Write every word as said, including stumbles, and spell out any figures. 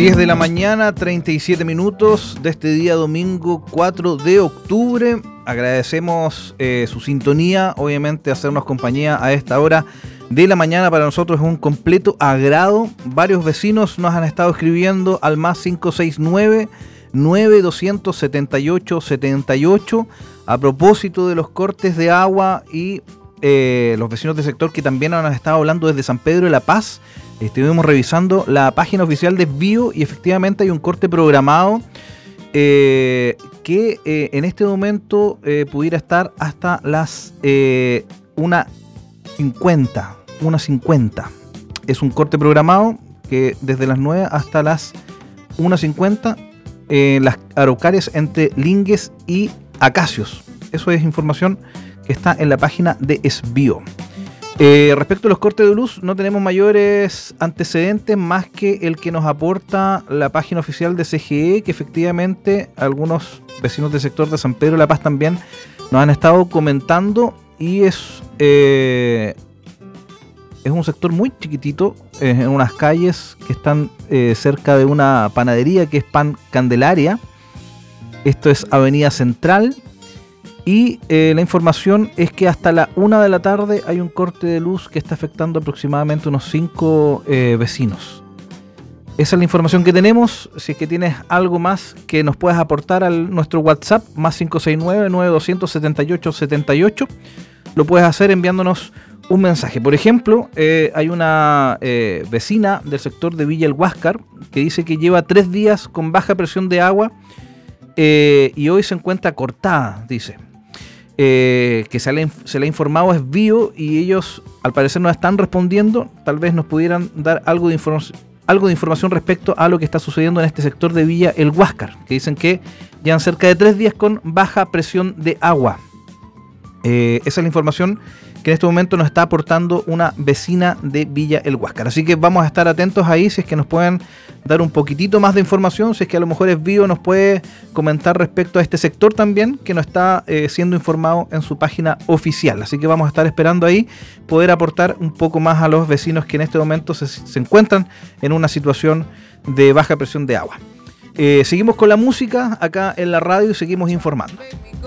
diez de la mañana, treinta y siete minutos de este día domingo cuatro de octubre. Agradecemos eh, su sintonía, obviamente hacernos compañía a esta hora de la mañana para nosotros es un completo agrado. Varios vecinos nos han estado escribiendo al más cinco seis nueve, nueve dos siete ocho, siete ocho a propósito de los cortes de agua y eh, los vecinos del sector que también nos han estado hablando desde San Pedro de la Paz. Estuvimos revisando la página oficial de Desvío y efectivamente hay un corte programado eh, que eh, en este momento eh, pudiera estar hasta las eh, una cincuenta. Es un corte programado que desde las nueve hasta las una cincuenta en eh, las araucarias entre Lingues y Acacios. Eso es información que está en la página de Desvío. Eh, respecto a los cortes de luz, no tenemos mayores antecedentes más que el que nos aporta la página oficial de C G E, que efectivamente algunos vecinos del sector de San Pedro de la Paz también nos han estado comentando, y es, eh, es un sector muy chiquitito, eh, en unas calles que están eh, cerca de una panadería que es Pan Candelaria. Esto es Avenida Central. Y eh, la información es que hasta la una de la tarde hay un corte de luz que está afectando aproximadamente unos cinco eh, vecinos. Esa es la información que tenemos. Si es que tienes algo más que nos puedas aportar a nuestro WhatsApp, más cinco seis nueve, nueve dos cero cero, siete ocho siete ocho, lo puedes hacer enviándonos un mensaje. Por ejemplo, eh, hay una eh, vecina del sector de Villa El Huáscar que dice que lleva tres días con baja presión de agua eh, y hoy se encuentra cortada, dice. Eh, que se le, se le ha informado a Desvío y ellos al parecer no están respondiendo. Tal vez nos pudieran dar algo de, inform- algo de información respecto a lo que está sucediendo en este sector de Villa El Huáscar, que dicen que llevan cerca de tres días con baja presión de agua. Eh, esa es la información que en este momento nos está aportando una vecina de Villa El Huáscar. Así que vamos a estar atentos ahí, si es que nos pueden dar un poquitito más de información, si es que a lo mejor Desvío nos puede comentar respecto a este sector también, que no está eh, siendo informado en su página oficial. Así que vamos a estar esperando ahí poder aportar un poco más a los vecinos que en este momento se, se encuentran en una situación de baja presión de agua. Eh, seguimos con la música acá en la radio y seguimos informando.